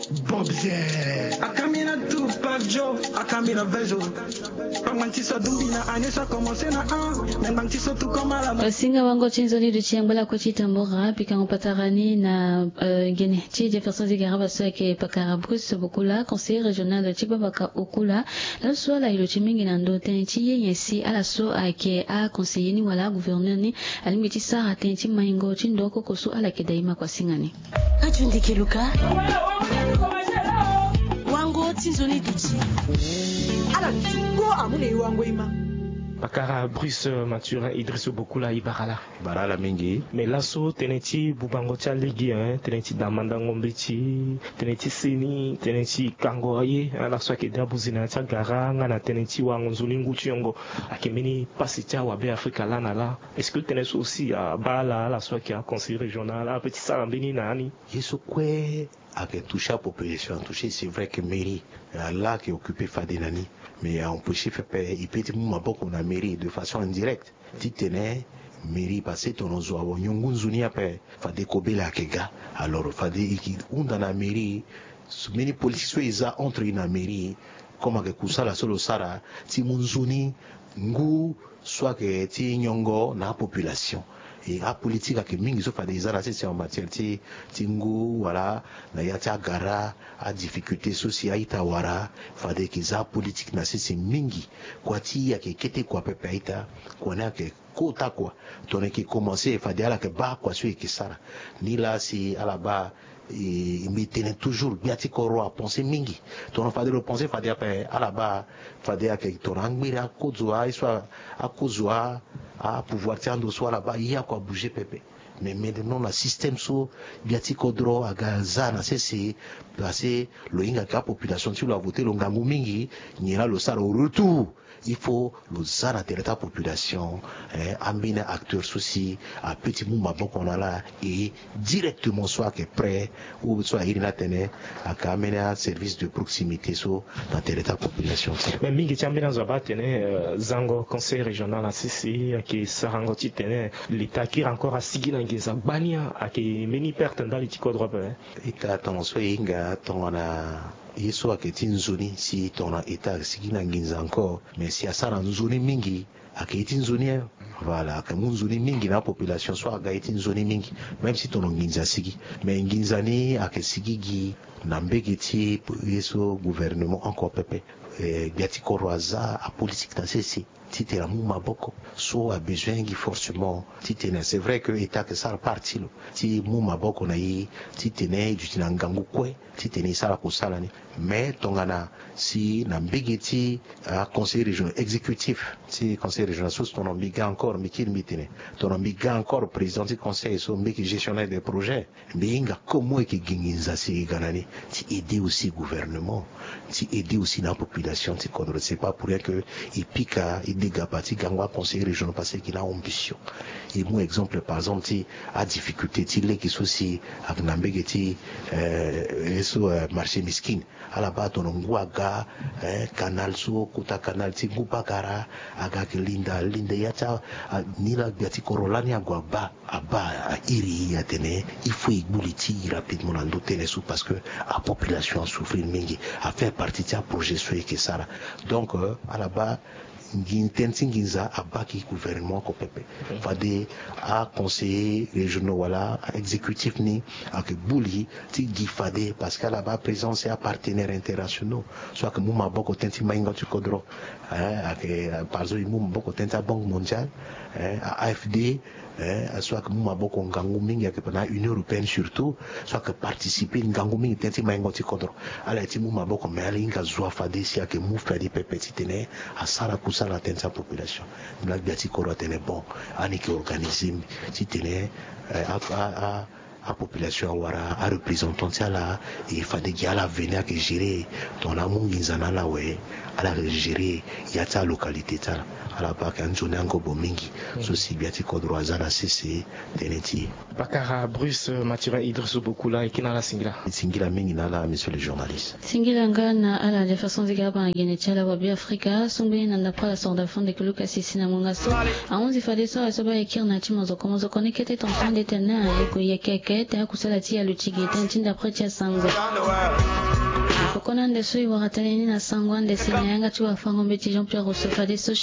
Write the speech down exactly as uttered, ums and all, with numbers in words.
Bobze akamina Tupac Joe akamina Vejo pamantiso dumbina anesha commencer na un membantiso tu kama la Wasinga wango chinzoni du chiambala ko chitambora pika ngopatarani na uh, gene chi Jefferson Zigaraba sweke pakara Bruce Bokula conseiller régional de Chibabaka Okula la so la ilo chimingi na ndo tenchi yensi ala so ake a conseiller ni wala gouverneur ni alimiti sara tenchi maingo chindoko kosu ala kedaima kwa singani ajundi kiluka wango chinzoni duchi ala tungo amune wango ima Bakara Bruce Mathurin Idrissou Bokula Ibarala Barala mingi mais lasso teneti bubango cha ligi hein teneti damanda ngombechi teneti sini teneti kangoye la so ke dabuzina cha garanga na teneti wango zulingu chiongo akemeni pasi cha wa be Africa lana la est-ce que tenesi aussi à bala la so ke conseil régional a petit salambini nani yeso kwe avec toucher la population toucher c'est vrai que mairie là qui occupé Fadenani mais on peut faire il peut être beaucoup na mairie de façon indirecte titene mairie passé ton ozo nyungunzuni après fade kobela kega alors fade iki unda na mairie mini politique so iza entre na mairie comme que kusala solo sara ti munzuni ngu soit que ti nyongo na population et la politique a que mingi so fade iza c'est en matière ti tingu voilà na yata gara a difficulté sociale itawara fade kiza politique na c'est mingi kwa ti ya ke kete kwa pepe ita kwa na ke kota kwa tone ki commencer fade ala ke ba kwa so ikisara ni la si ala ba et il tenait toujours bien ti koro a penser mingi ton fade le penser fade après ala ba fade ya ke ton angbira kozwa soit a kozwa a pouvoir tiendre soit là-bas il y a quoi bouger pépé mais maintenant le système so biati kodro aga zana c'est passer le inga ka population tu la voter le ngangu mingi ni là le sara au retour il faut le zana de la population eh, amener acteurs souci à petit mouvement bon qu'on a là et directement soit que prêt ou soit il n'a tenu à amener un service de proximité so dans la population mais mingi chambina zaba tene zango conseil régional à Sisi qui sarango ti tene l'état qui encore à sigina ngeza bania à qui meni perte dans les tikodro hein et ka ton so inga ton na yeso aketi nzoni si tona eta sigina nginza encore mais si asara nzoni mingi aketi nzoni voilà que nzoni mingi na population soit agaiti nzoni mingi même si ton nginza sigi mais nginza ni akesigi na mbegeti yeso gouvernement encore pepe eh biati koroaza a politique dans ceci tite la mou maboko so a besoin qui forcément tite c'est vrai que état que ça parti lo ti mou maboko na yi tite ne du tinangangu kwe tite ne sala ko sala ni mais tongana si na mbegeti a conseil régional exécutif si conseil régional so ton ambiga encore mikil mitene ton ambiga encore président du conseil so mbeki gestionnaire des projets mbinga comment que ginginza si ganani ti aider aussi gouvernement ti aider aussi la population ti connaît c'est pas pour rien que il pique des gabati gangwa conseiller régional parce qu'il a ambition et mon exemple par exemple ti a difficulté ti les qui sont si avec nambegeti euh so marché miskin à la base on ngwa ga canal so kuta canal ti ngupakara aga linda linda yata ni la biati korolani agwa ba aba iri yatene il faut ibuliti rapidement dans d'autres sous parce que la population souffre mingi à faire partie de projet so que ça donc à la base ngintensi nginza abaki gouvernement ko pepe fade a conseiller régional wala exécutif ni ak bouli ti gi fade parce que là-bas présence et partenaires internationaux soit que mouma boko tenti mainga tu kodro hein ak par exemple mouma boko tenta banque mondiale hein A F D hein soit que mouma boko ngangu mingi ak na Union européenne surtout soit que participer ngangu mingi tenti mainga tu kodro ala ti mouma boko mais ala inga zwa fade si ak mou fade pepe ti tene a sara ça l'atteinte sa population la biati koro tene bon ani qui organise si tene à à à population wara à représentant là il fallait qu'il y a la venir que gérer ton amour nzana la ouais à la gérer ya ta localité ta à la part quand on ngo bomingi so si biati kodro azana cc teneti Bakara Bruce Mathurin Idrissou Bokula et kina la singila singila mingi na la monsieur le journaliste singila ngana ala de façon zigaba ngene chala wa bi Afrika sumbe na la pala sonda fonde que Lucas sina munga so aonzi fade so asoba ekirna timozo komozo connecté ton plan de tena ko yekeke ta kusala ti ya luchigi tantinda precha sango kokona ndeso iwarataneni na sangwa ndesi na yanga tu afango mbeti Jean Pierre Rousseau Fade